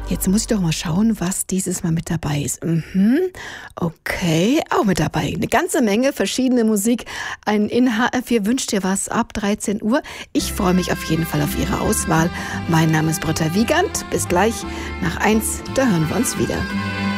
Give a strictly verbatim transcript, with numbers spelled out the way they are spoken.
Jetzt muss ich doch mal schauen, was dieses Mal mit dabei ist. Mhm. Okay, auch mit dabei. Eine ganze Menge verschiedene Musik. Ein in H R vier wünscht dir was ab dreizehn Uhr. Ich freue mich auf jeden Fall auf Ihre Auswahl. Mein Name ist Britta Wiegand. Bis gleich nach eins, da hören wir uns wieder.